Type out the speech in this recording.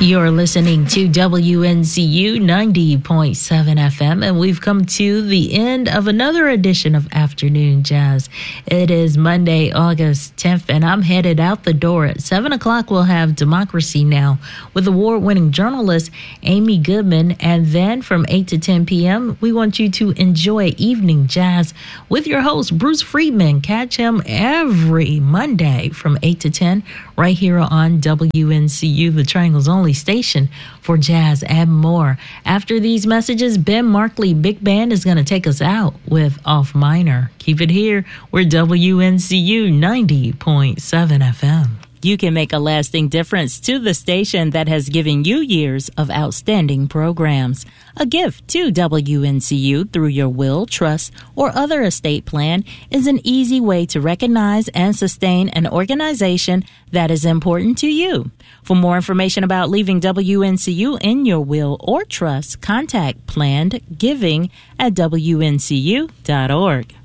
You're listening to WNCU 90.7 FM, and we've come to the end of another edition of Afternoon Jazz. It is Monday, August 10th, and I'm headed out the door. At 7 o'clock, we'll have Democracy Now! With award-winning journalist Amy Goodman, and then from 8 to 10 p.m., we want you to enjoy Evening Jazz with your host, Bruce Friedman. Catch him every Monday from 8 to 10 right here on WNCU, the Triangle's only station for jazz and more. After these messages, Ben Markley Big Band is going to take us out with Off Minor. Keep it here. We're WNCU 90.7 FM. You can make a lasting difference to the station that has given you years of outstanding programs. A gift to WNCU through your will, trust, or other estate plan is an easy way to recognize and sustain an organization that is important to you. For more information about leaving WNCU in your will or trust, contact Planned Giving at WNCU.org.